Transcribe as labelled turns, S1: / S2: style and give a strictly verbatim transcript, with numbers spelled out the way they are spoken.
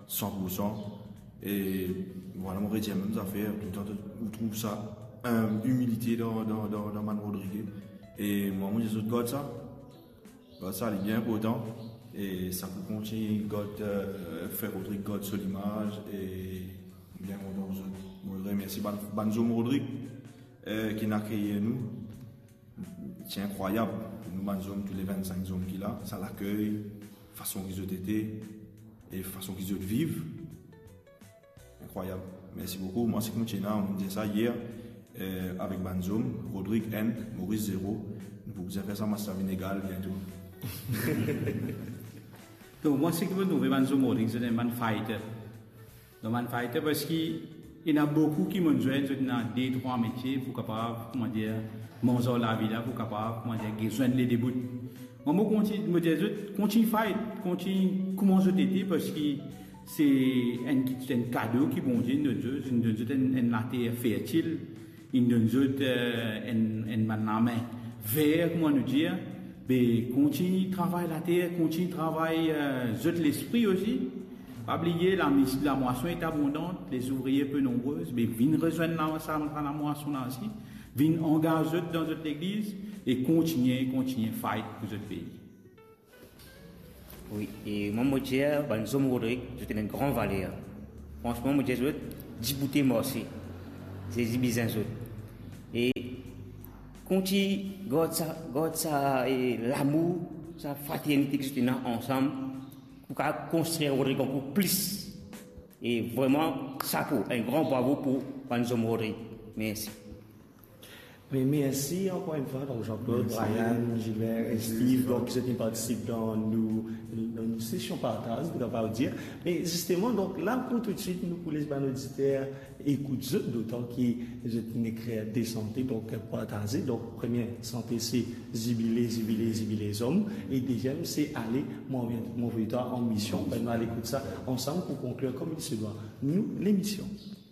S1: cent pour cent. Et voilà, mon retient même affaires, tout le temps, on trouve ça, euh, humilité dans, dans, dans, dans Man Rodriguez. Et moi, moi, je God ça. God ça, il est bien important. Et ça peut continuer, God, euh, faire Rodrigue, God sur l'image. Et bien content, je remercie Banzo Rodrigue, euh, qui n'a créé nous. C'est incroyable. Nous, Banzo, tous les vingt-cinq hommes qu'il a, ça l'accueille, façon qu'ils ont été, et façon qu'ils ont vivre. Incroyable. Merci beaucoup. Moi, c'est comme Tchéna, on me disait ça hier euh, avec Banzoum, Rodrigue N, Maurice Zéro. Vous pouvez faire ça, Master Vinégal bientôt.
S2: Donc, moi, c'est que vous trouvez Banzoum Rodrigue, c'est un man fighter. Un man fighter parce qu'il y en a beaucoup qui m'ont joué dans deux, trois métiers pour capable, comment dire, manger la vie là, pour capable, comment dire, joindre les débuts. Moi, je continue, me dire, continue fight, continue comment je t'étais parce que c'est un, un cadeau qui bon Dieu nous donne, il nous donne une terre fertile, il nous donne un un maname vert, comment nous dire, mais continue travailler la terre, continue travailler euh, l'esprit aussi. Pas oublier la, la moisson est abondante, les ouvriers peu nombreux, mais viennent rejoindre la, la moisson là aussi, viennent engager dans notre église et continuer, continuer fight pour notre pays.
S3: Oui, et moi, je dis, Banzoum Rodrigue, c'est une grande valeur. Franchement, je dis, dix bouteilles morceaux. C'est dix bizarres. Et, continue, God, ça, God, ça, et l'amour, sa fraternité que nous avons ensemble, pour construire Rodrigue encore plus. Et vraiment, chapeau, un grand bravo pour Banzoum Rodrigue. Merci.
S4: Mais merci encore une fois, donc Jean-Claude, Brian, Gilbert et Steve, donc qui participent dans nos, dans nos sessions partage, pour ne pas dire. Mais justement, donc là, pour tout de suite, nous, pour les auditeurs, écoutez, d'autant qu'ils ont une création de santé, donc partager. Donc, première santé, c'est zibiler, zibiler, zibiler les hommes. Et deuxième, c'est aller, mon, mon en mission. Ben, nous allons écouter ça ensemble pour conclure comme il se doit. Nous, l'émission.